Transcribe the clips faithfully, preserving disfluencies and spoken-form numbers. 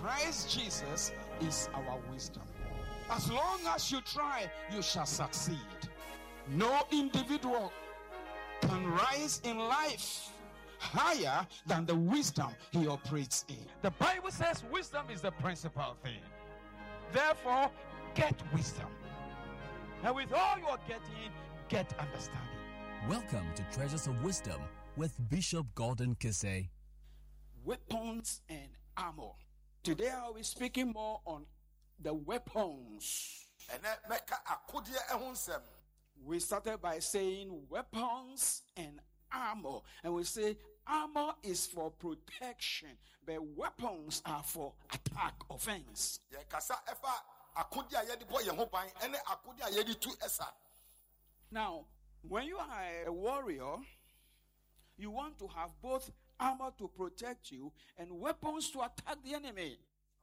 Christ Jesus is our wisdom. As long as you try, you shall succeed. No individual can rise in life higher than the wisdom he operates in. The Bible says wisdom is the principal thing. Therefore, get wisdom. And with all you are getting, get understanding. Welcome to Treasures of Wisdom with Bishop Gordon Kisei. Weapons and armor. Today I'll be speaking more on the weapons. We started by saying weapons and armor. And we say armor is for protection, but weapons are for attack, offense. Now, when you are a warrior, you want to have both armor to protect you and weapons to attack the enemy.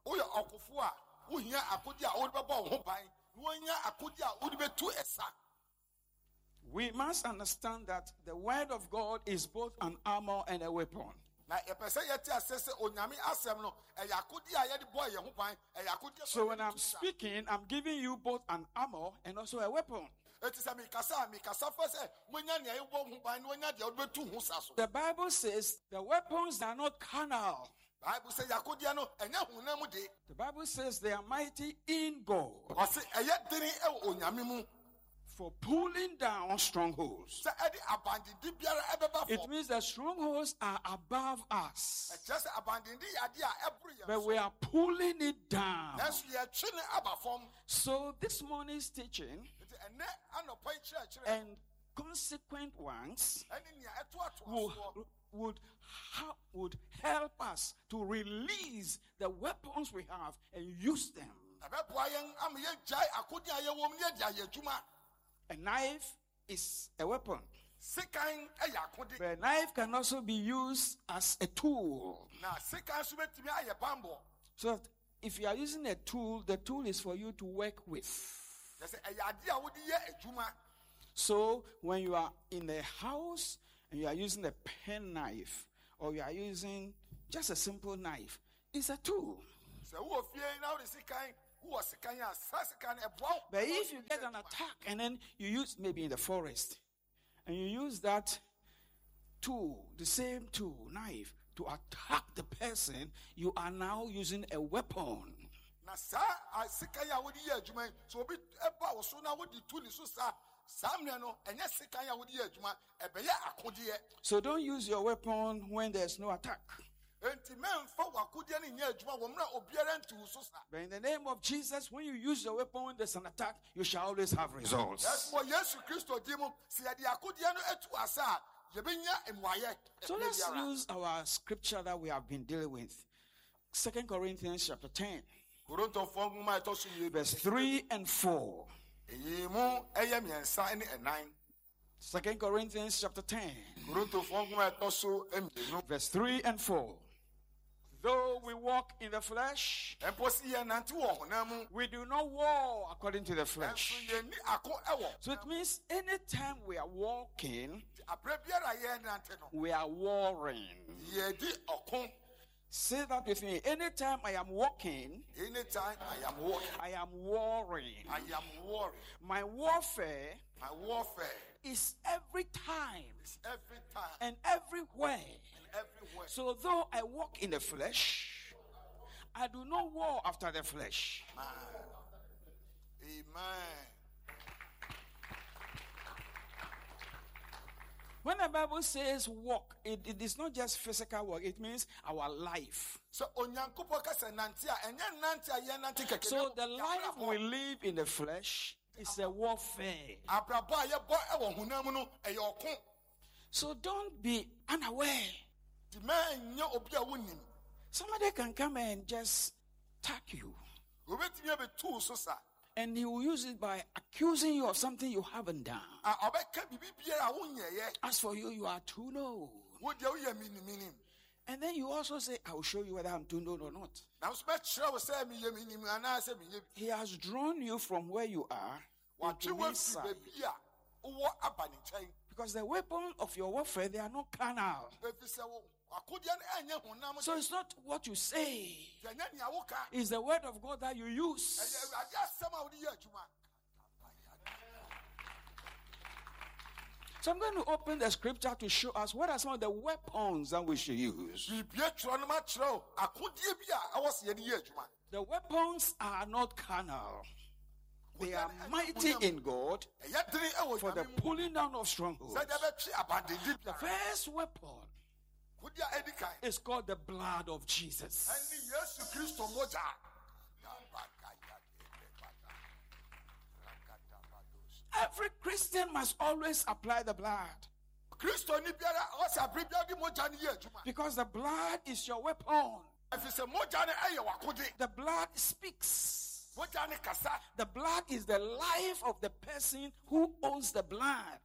We must understand that the word of God is both an armor and a weapon. So when I'm speaking, I'm giving you both an armor and also a weapon. The Bible says the weapons are not carnal. The Bible says they are mighty in God for pulling down strongholds. It means that strongholds are above us, but we are pulling it down. So this morning's teaching and consequent ones would, would, ha- would help us to release the weapons we have and use them. A knife is a weapon. But a knife can also be used as a tool. So that if you are using a tool, the tool is for you to work with. So when you are in a house and you are using a pen knife or you are using just a simple knife, it's a tool. But if you get an attack and then you use, maybe in the forest, and you use that tool, the same tool, knife, to attack the person, you are now using a weapon. So don't use your weapon when there's no attack. But in the name of Jesus, when you use your weapon when there's an attack, you shall always have results. So let's use our scripture that we have been dealing with. Second Corinthians chapter ten. Verse three and four. Second Corinthians chapter ten. Verse three and four. Though we walk in the flesh, we do not war according to the flesh. So it means anytime we are walking, we are warring. Say that with me. Anytime I am walking, anytime I am walking, I am warring. I am warring. My warfare, my warfare is every time, is every time and everywhere. and everywhere. So though I walk in the flesh, I do not war after the flesh. Man. Amen. When the Bible says walk, it, it is not just physical work, it means our life. So the life we live in the flesh is a warfare. So don't be unaware. Somebody can come and just attack you. And he will use it by accusing you of something you haven't done. As for you, you are too low. And then you also say, I will show you whether I'm too low or not. He has drawn you from where you are into his side. Because the weapon of your warfare, they are not carnal. So it's not what you say, it's the word of God that you use. So I'm going to open the scripture to show us what are some of the weapons that we should use. The weapons are not carnal. They are mighty in God for the pulling down of strongholds. The first weapon is called the blood of Jesus. Every Christian must always apply the blood, because the blood is your weapon. The blood speaks. The blood is the life of the person who owns the blood.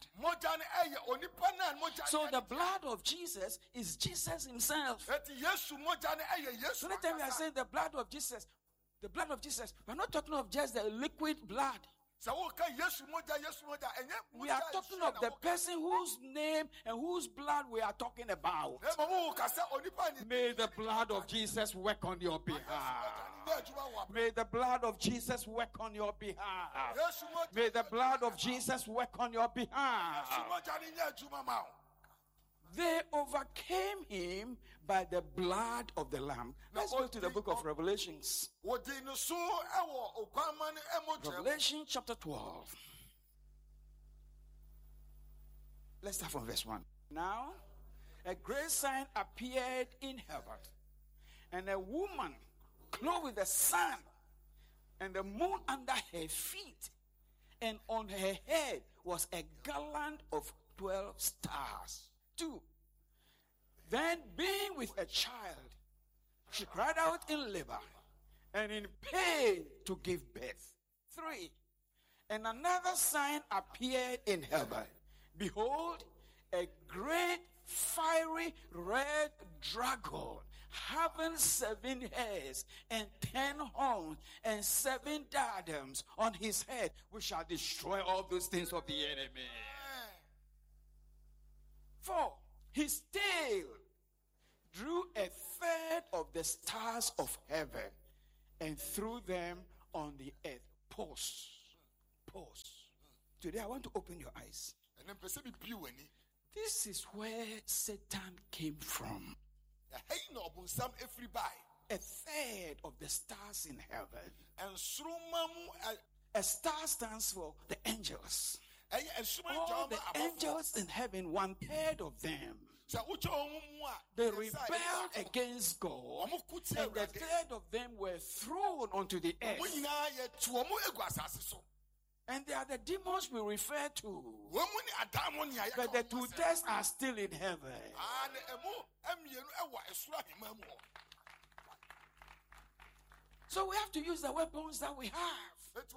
So the blood of Jesus is Jesus himself. So anytime we are saying the blood of Jesus, the blood of Jesus, we're not talking of just the liquid blood. We are talking of the person whose name and whose blood we are talking about. May the blood of Jesus work on your behalf. May the blood of Jesus work on your behalf. May the blood of Jesus work on your behalf. They overcame him by the blood of the Lamb. Let's go to the book of Revelations. Revelation chapter twelve. Let's start from verse one. Now, a great sign appeared in heaven, and a woman clothed with the sun and the moon under her feet, and on her head was a garland of twelve stars. Two. Then, being with a child, she cried out in labor and in pain to give birth. Three. And another sign appeared in heaven. Behold, a great fiery red dragon, having seven heads and ten horns and seven diadems on his head, which shall destroy all those things of the enemy. Four. His tail drew a third of the stars of heaven and threw them on the earth. Pause. Pause. Today I want to open your eyes. This is where Satan came from. A third of the stars in heaven. A star stands for the angels. All the angels in heaven, one third of them, they rebelled against God, and the third of them were thrown onto the earth. And they are the demons we refer to. But the two thirds are still in heaven. So we have to use the weapons that we have.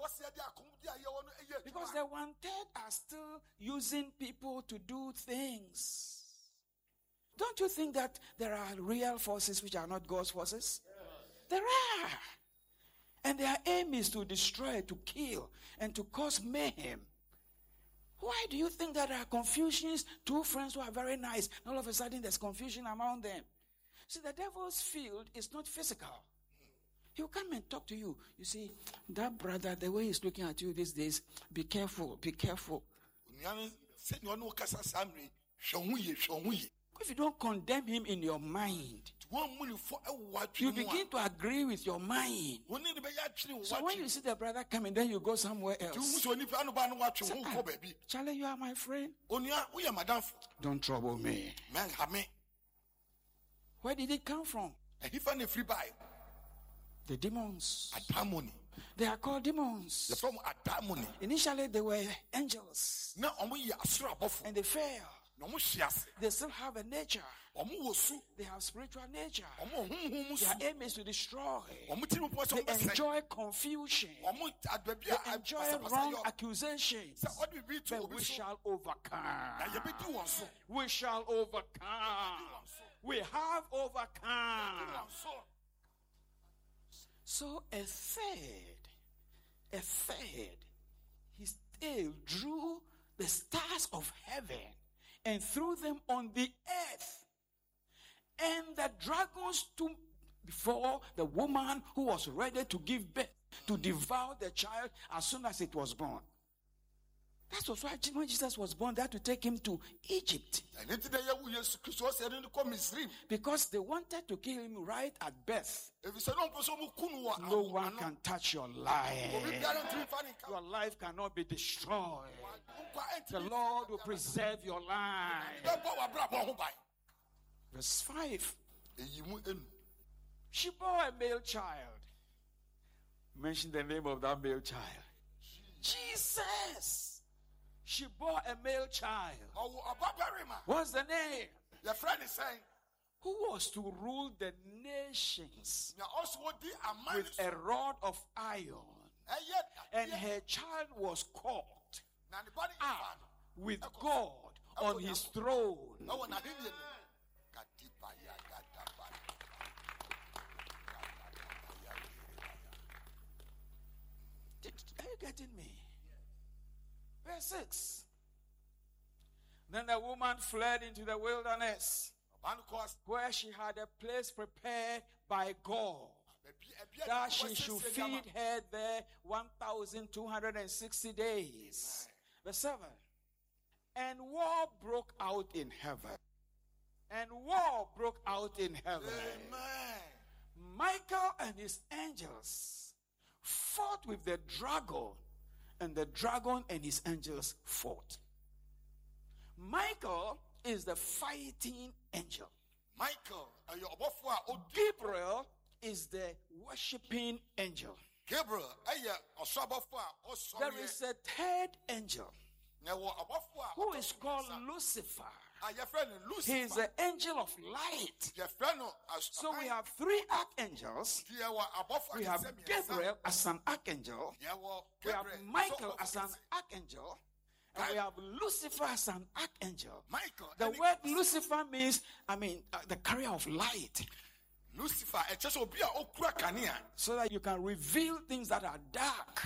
Because the one third are still using people to do things. Don't you think that there are real forces which are not God's forces? Yes. There are. And their aim is to destroy, to kill, and to cause mayhem. Why do you think that there are confusions? Two friends who are very nice, all of a sudden there's confusion among them. See, the devil's field is not physical. He'll come and talk to you. You see, that brother, the way he's looking at you these days, be careful, be careful. If you don't condemn him in your mind, you begin to agree with your mind. So when you see the brother coming, then you go somewhere else. Say, ah, Charlie, you are my friend. Don't trouble me. Where did it come from? The demons. They are called demons. Initially, they were angels. And they fell. They still have a nature. They have spiritual nature. Their aim is to destroy. They enjoy confusion. They enjoy wrong accusations. But we shall overcome. We shall overcome. We have overcome. So a third, a third, his tail drew the stars of heaven and threw them on the earth. And the dragon stood before the woman who was ready to give birth, to devour the child as soon as it was born. That was why when Jesus was born, they had to take him to Egypt. Because they wanted to kill him right at birth. No one can touch your life. Your life cannot be destroyed. The Lord will preserve your life. Verse five. She bore a male child. Mention the name of that male child. Jesus. She bore a male child. What's the name? Your friend is saying, who was to rule the nations with a rod of iron. And her child was caught up with God on his throne. Did, are you getting me? Verse six. Then the woman fled into the wilderness, where she had a place prepared by God, that she should feed her there one thousand two hundred sixty days. Verse seven. And war broke out in heaven. And war broke out in heaven. Amen. Michael and his angels fought with the dragon, and the dragon and his angels fought. Michael is the fighting angel. Michael, Gabriel is the worshiping angel. Gabriel, there is a third angel who is called Lucifer. He is the angel of light. So we have three archangels. We have Gabriel as an archangel. We have Michael as an archangel. And we have Lucifer as an archangel. The word Lucifer means, I mean, uh, the carrier of light. Lucifer, so that you can reveal things that are dark.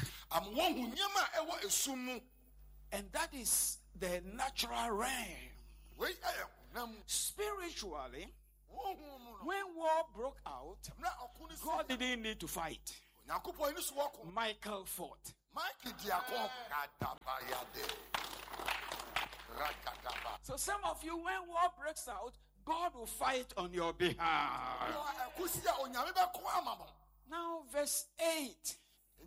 And that is the natural realm. Spiritually, when war broke out, God didn't need to fight. Michael fought. So some of you, when war breaks out, God will fight on your behalf. Now verse eight.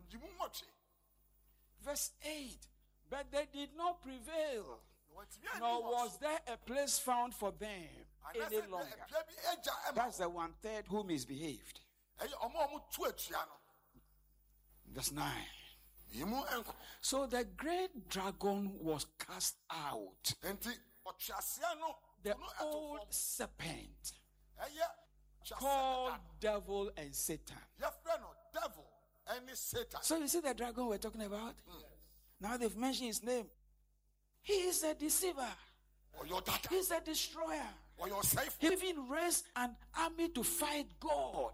Verse eight. But they did not prevail, nor was there a place found for them any longer. That's the one third who misbehaved. Verse nine. So the great dragon was cast out, the old serpent, called devil and Satan. So you see the dragon we're talking about? Mm. Now they've mentioned his name. He is a deceiver. He's a destroyer. He even raised an army to fight God.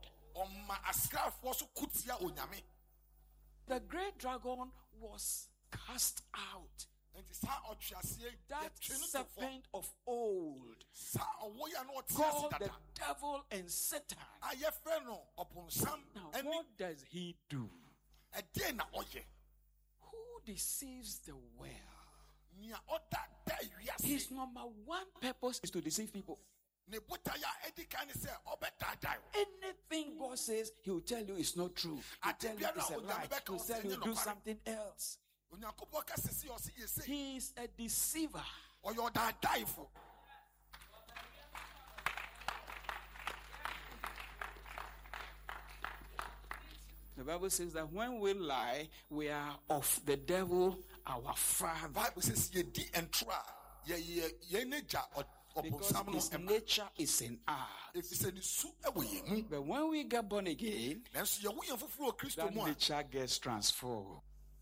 The great dragon was cast out. That serpent of old, called the devil and Satan. Now, what does he do? Who deceives the world? His number one purpose is to deceive people. Anything God says, he will tell you it's not true. He will tell you it's a lie. He will tell you do something else. He is a deceiver. The Bible says that when we lie, we are of the devil, our father. Bible says ye di and try. Because his nature is in us. But when we get born again, that nature gets transformed.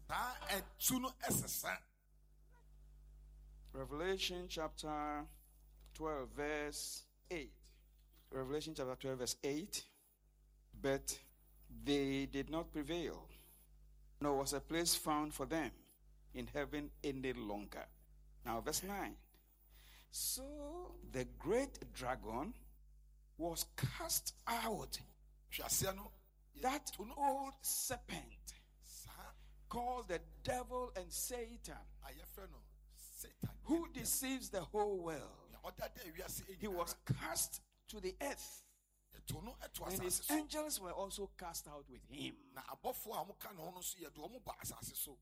Revelation chapter twelve, verse eight. Revelation chapter twelve, verse eight. But they did not prevail, nor was a place found for them in heaven any longer. Now, verse nine. So the great dragon was cast out, hwase no that to no old serpent sa called the devil and Satan, ayefre no Satan who deceives the whole world. ya oda da wiase He was cast to the earth, to no eto and his asase so angels were also cast out with him. na abofo a mo ka no no so ye do mo ba asase so.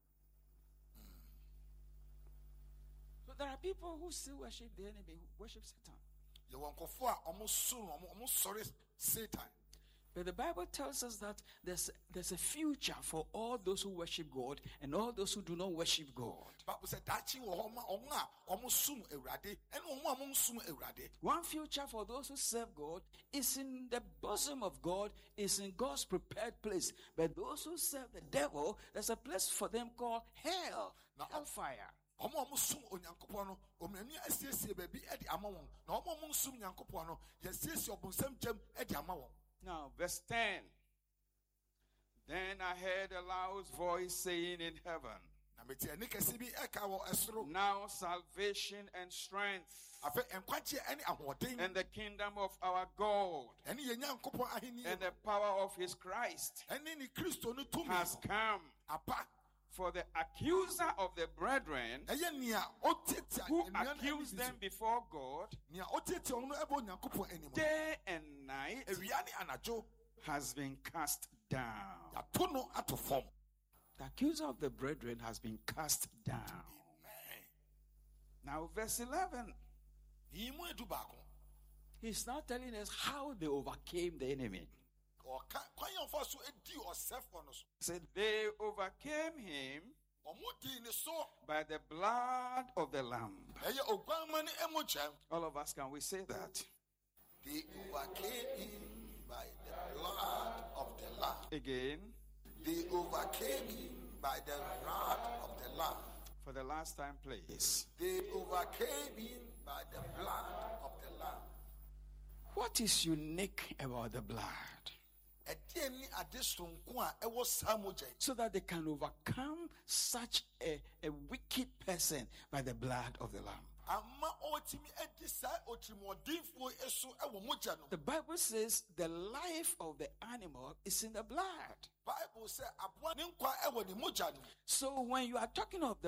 So there are people who still worship the enemy, who worship Satan. Ye won kofo a omo so no omo sorry Satan. But the Bible tells us that there's, there's a future for all those who worship God and all those who do not worship God. Bible said dachi wo ho ma omo a omo sum ewrade ene omo a mo sum ewrade. One future for those who serve God is in the bosom of God, is in God's prepared place. But those who serve the devil, there's a place for them called hell, hellfire. Omo omo sum onyankopon no omani asiesie ba bi e di ama won na omo omo sum nyankopon no ye siesie obonsam jam e di ama won. Now, verse ten. Then I heard a loud voice saying in heaven, Na meti eni kese bi e ka wo esoro. now salvation and strength Afa enkwache ene ahoden and the kingdom of our God ene ye nyankopon aheni and the power of his Christ ene ni Kristo no tumi has come. apa For the accuser of the brethren eye nia otete who accused them before God nia otete ono ebo nyankopon anim day and night ewia ne anajo has been cast down. ya to no ato form. The accuser of the brethren has been cast down. Amen. Now, verse eleven, Ni mu edu ba ko he's now telling us how they overcame the enemy. o ka kwan yon fo so edi o sefo no so He said they overcame him omo di ni so by the blood of the Lamb. eye ogwanma ne emochem. All of us, can we say that? They overcame him by the blood of the Lamb. Again, They overcame him by the blood of the Lamb. for the last time, please. They overcame him by the blood of the Lamb. What is unique about the blood? Edieni adesonko a ewo samoje. So that they can overcome such a, a wicked person by the blood of the Lamb. Ama otimi edisa otimodinfo eso ewo moja no. The Bible says the life of the animal is in the blood. Bible say abua ne nkwa ewo ne moja no. So when you are talking of the